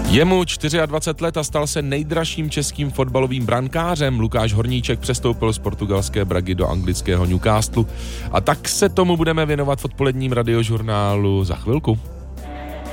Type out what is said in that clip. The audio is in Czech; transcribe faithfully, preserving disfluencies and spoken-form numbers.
Je mu dvacet čtyři let a stal se nejdražším českým fotbalovým brankářem. Lukáš Horníček přestoupil z portugalské Bragy do anglického Newcastlu. A tak se tomu budeme věnovat v odpoledním radiožurnálu za chvilku.